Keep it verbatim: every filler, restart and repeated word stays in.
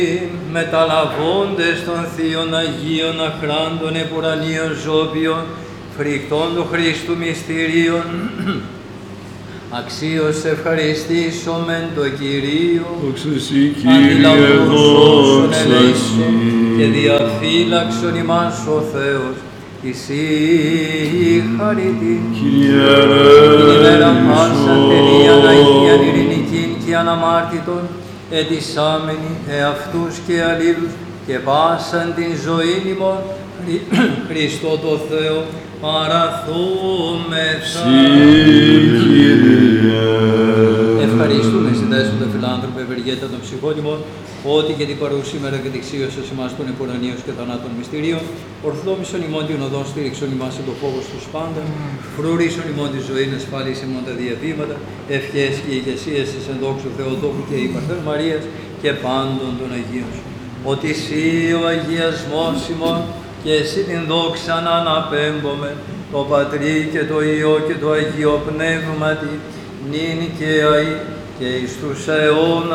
μεταλαβώντες των Θείων Αγίων αχράντων επουρανίων ζώπιων, φρικτών του Χριστού μυστηρίων, αξίως ευχαριστήσομεν το Κυρίο, αντιλαβούς όσων ελέησον και διαφύλαξον ημάς ο Θεός, Εσύ χαριτήν. Την ημέρα πάσαν τελείαν Αγίαν ειρηνικήν και αναμάρτητον, ετισάμενοι εαυτούς και αλλήλους και πάσαν την ζωήν ημών, Χριστό το Θεό, παραθούμεθα. Ευχαριστούμε, συντέσσοντα φιλάνθρωπε, ευεργέτα των ψυχών ημών, ότι και την παρουσήμερα και δεξίωσες ημάς των επουρανίων και θανάτων μυστηρίων, ορθόμησον ημών την οδόν, στήριξον ημάς εν το φόβο στους πάντα, φρουρίσον ημών τη ζωή, ασφαλής ημών τα διαβήματα, ευχές και ηγεσίες εις εν δόξου Θεοτόκου και υπαρθέρ Μαρίας και πάντων των Αγίων σου. Ότι εσύ ο αγιασμός ημών και εσύ την δόξα να αναπέμπομε, το Πατρί και το Υιό και το Αγίο Πνεύματι, νυν και αεί και εις τους αιώνας.